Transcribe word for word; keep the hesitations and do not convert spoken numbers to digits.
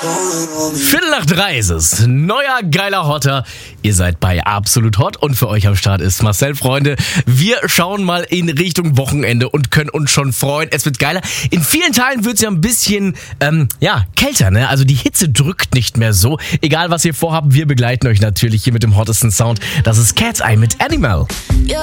Viertel nach drei ist es. Neuer, geiler Hotter. Ihr seid bei Absolut Hot und für euch am Start ist Marcel, Freunde. Wir schauen mal in Richtung Wochenende und können uns schon freuen. Es wird geiler. In vielen Teilen wird es ja ein bisschen, ähm, ja, kälter, ne? Also die Hitze drückt nicht mehr so. Egal, was ihr vorhabt, wir begleiten euch natürlich hier mit dem hottesten Sound. Das ist Cat's Eye mit Animal. You're